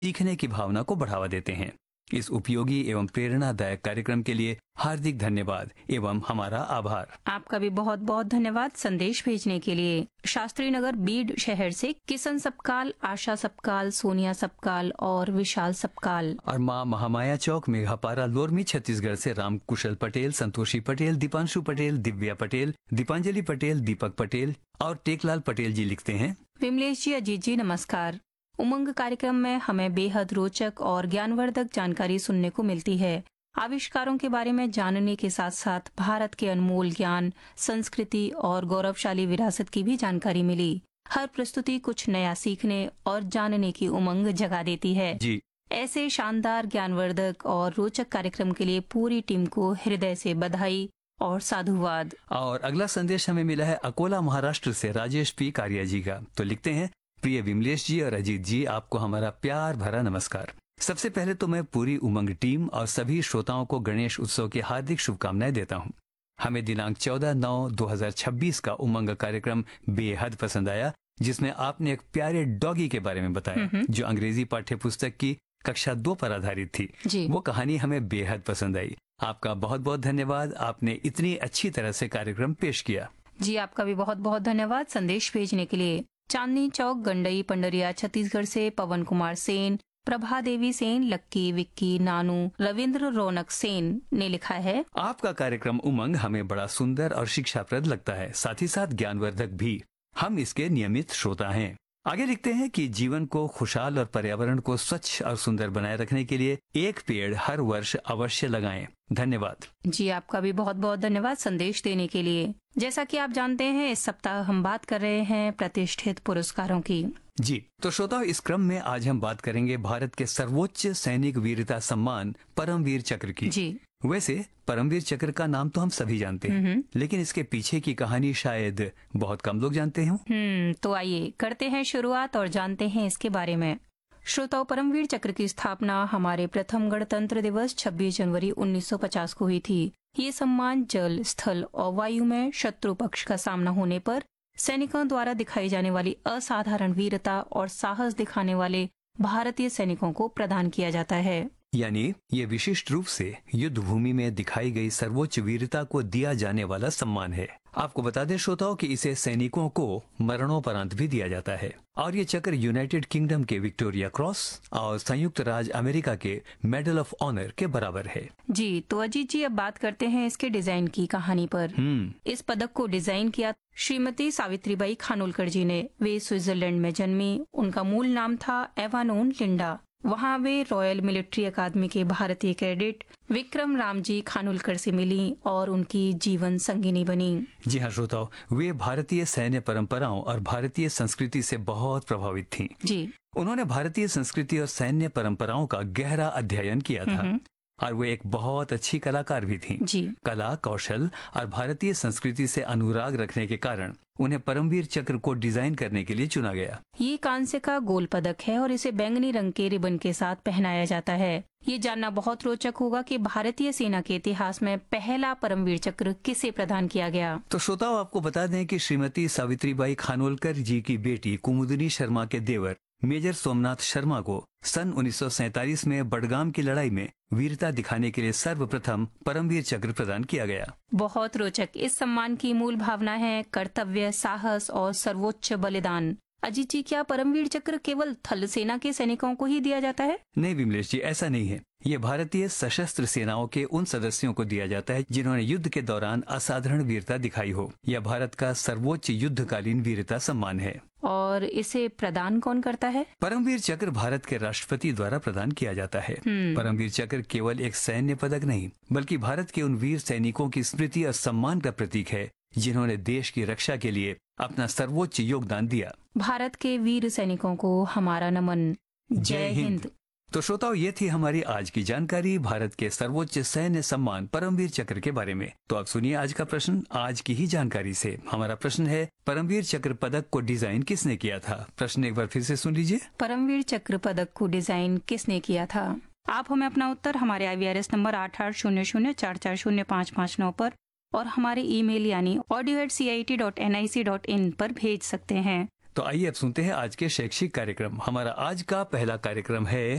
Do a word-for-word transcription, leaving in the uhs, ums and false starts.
सीखने की भावना को बढ़ावा देते हैं। इस उपयोगी एवं प्रेरणादायक कार्यक्रम के लिए हार्दिक धन्यवाद एवं हमारा आभार। आपका भी बहुत बहुत धन्यवाद संदेश भेजने के लिए। शास्त्री नगर बीड शहर से किशन सपकाल, आशा सपकाल, सोनिया सपकाल और विशाल सपकाल। और माँ महामाया चौक, मेघापारा, लोरमी, छत्तीसगढ़ से राम कुशल पटेल, संतोषी पटेल, दीपांशु पटेल, दिव्या पटेल, दीपांजलि पटेल, दीपक पटेल और टेकलाल पटेल जी लिखते हैं। विमलेश जी, अजीत जी नमस्कार। उमंग कार्यक्रम में हमें बेहद रोचक और ज्ञानवर्धक जानकारी सुनने को मिलती है। आविष्कारों के बारे में जानने के साथ साथ भारत के अनमोल ज्ञान, संस्कृति और गौरवशाली विरासत की भी जानकारी मिली। हर प्रस्तुति कुछ नया सीखने और जानने की उमंग जगा देती है जी। ऐसे शानदार, ज्ञानवर्धक और रोचक कार्यक्रम के लिए पूरी टीम को हृदय से बधाई और साधुवाद। और अगला संदेश हमें मिला है अकोला, महाराष्ट्र से राजेश पी कारिया जी का। तो लिखते हैं, प्रिय विमलेश जी और अजीत जी, आपको हमारा प्यार भरा नमस्कार। सबसे पहले तो मैं पूरी उमंग टीम और सभी श्रोताओं को गणेश उत्सव की हार्दिक शुभकामनाएं देता हूं। हमें दिनांक चौदह नौ दो हजार छब्बीस का उमंग कार्यक्रम बेहद पसंद आया, जिसमें आपने एक प्यारे डॉगी के बारे में बताया जो अंग्रेजी पाठ्य पुस्तक की कक्षा दो पर आधारित थी। वो कहानी हमें बेहद पसंद आई। आपका बहुत बहुत धन्यवाद, आपने इतनी अच्छी तरह से कार्यक्रम पेश किया। जी, आपका भी बहुत बहुत धन्यवाद संदेश भेजने के लिए। चांदनी चौक, गंडई, पंडरिया, छत्तीसगढ़ से पवन कुमार सेन, प्रभा देवी सेन, लक्की, विक्की, नानू, रविंद्र रौनक सेन ने लिखा है, आपका कार्यक्रम उमंग हमें बड़ा सुंदर और शिक्षाप्रद लगता है, साथ ही साथ ज्ञानवर्धक भी। हम इसके नियमित श्रोता हैं। आगे लिखते हैं कि जीवन को खुशहाल और पर्यावरण को स्वच्छ और सुंदर बनाए रखने के लिए एक पेड़ हर वर्ष अवश्य लगाएं। धन्यवाद। जी, आपका भी बहुत बहुत धन्यवाद संदेश देने के लिए। जैसा कि आप जानते हैं, इस सप्ताह हम बात कर रहे हैं प्रतिष्ठित पुरस्कारों की। जी, तो श्रोताओं, इस क्रम में आज हम बात करेंगे भारत के सर्वोच्च सैनिक वीरता सम्मान परमवीर चक्र की। जी। वैसे परमवीर चक्र का नाम तो हम सभी जानते हैं, लेकिन इसके पीछे की कहानी शायद बहुत कम लोग जानते हों। हम्म तो आइए करते हैं शुरुआत और जानते हैं इसके बारे में। श्रोताओं, परमवीर चक्र की स्थापना हमारे प्रथम गणतंत्र दिवस छब्बीस जनवरी उन्नीस सौ पचास को हुई थी। ये सम्मान जल, स्थल और वायु में शत्रु पक्ष का सामना होने पर सैनिकों द्वारा दिखाई जाने वाली असाधारण वीरता और साहस दिखाने वाले भारतीय सैनिकों को प्रदान किया जाता है। यानी ये विशिष्ट रूप से युद्ध भूमि में दिखाई गई सर्वोच्च वीरता को दिया जाने वाला सम्मान है। आपको बता दें श्रोताओं कि इसे सैनिकों को मरणोपरांत भी दिया जाता है और ये चक्र यूनाइटेड किंगडम के विक्टोरिया क्रॉस और संयुक्त राज्य अमेरिका के मेडल ऑफ ऑनर के बराबर है। जी, तो अजीत जी, अब बात करते हैं इसके डिजाइन की कहानी पर। इस पदक को डिजाइन किया श्रीमती सावित्रीबाई खानोलकर जी ने। वे स्विट्जरलैंड में जन्मी। उनका मूल नाम था एवानोन लिंडा। वहाँ वे रॉयल मिलिट्री अकादमी के भारतीय कैडेट विक्रम राम जी खानोलकर से मिली और उनकी जीवन संगिनी बनी। जी हाँ श्रोताओ, वे भारतीय सैन्य परंपराओं और भारतीय संस्कृति से बहुत प्रभावित थीं। जी, उन्होंने भारतीय संस्कृति और सैन्य परंपराओं का गहरा अध्ययन किया था और वो एक बहुत अच्छी कलाकार भी थीं। जी। कला, कौशल और भारतीय संस्कृति से अनुराग रखने के कारण उन्हें परमवीर चक्र को डिजाइन करने के लिए चुना गया। ये कांस्य का गोल पदक है और इसे बैंगनी रंग के रिबन के साथ पहनाया जाता है। ये जानना बहुत रोचक होगा कि भारतीय सेना के इतिहास में पहला परमवीर चक्र किसे प्रदान किया गया। तो श्रोताओं, आपको बता दें कि श्रीमती सावित्रीबाई खानोलकर जी की बेटी कुमुदिनी शर्मा के देवर मेजर सोमनाथ शर्मा को सन उन्नीस सौ सैतालीस में बडगाम की लड़ाई में वीरता दिखाने के लिए सर्वप्रथम परमवीर चक्र प्रदान किया गया। बहुत रोचक। इस सम्मान की मूल भावना है कर्तव्य, साहस और सर्वोच्च बलिदान। अजीत जी, क्या परमवीर चक्र केवल थल सेना के सैनिकों को ही दिया जाता है? नहीं विमलेश जी, ऐसा नहीं है। ये भारतीय सशस्त्र सेनाओं के उन सदस्यों को दिया जाता है जिन्होंने युद्ध के दौरान असाधारण वीरता दिखाई हो। यह भारत का सर्वोच्च युद्धकालीन वीरता सम्मान है। और इसे प्रदान कौन करता है? परमवीर चक्र भारत के राष्ट्रपति द्वारा प्रदान किया जाता है। परमवीर चक्र केवल एक सैन्य पदक नहीं, बल्कि भारत के उन वीर सैनिकों की स्मृति और सम्मान का प्रतीक है जिन्होंने देश की रक्षा के लिए अपना सर्वोच्च योगदान दिया। भारत के वीर सैनिकों को हमारा नमन। जय हिंद। तो श्रोताओं, ये थी हमारी आज की जानकारी भारत के सर्वोच्च सैन्य सम्मान परमवीर चक्र के बारे में। तो आप सुनिए आज का प्रश्न आज की ही जानकारी से। हमारा प्रश्न है, परमवीर चक्र पदक को डिजाइन किसने किया था? प्रश्न एक बार फिर से सुन लीजिए। परमवीर चक्र पदक को डिजाइन किसने किया था? आप हमें अपना उत्तर हमारे आई वी आर एस नंबर आठ आठ शून्य शून्य चार चार शून्य पाँच पाँच नौ पर और हमारे ईमेल यानी audio eight C I T dot N I C dot in पर भेज सकते हैं। तो आइए अब सुनते हैं आज के शैक्षिक कार्यक्रम। हमारा आज का पहला कार्यक्रम है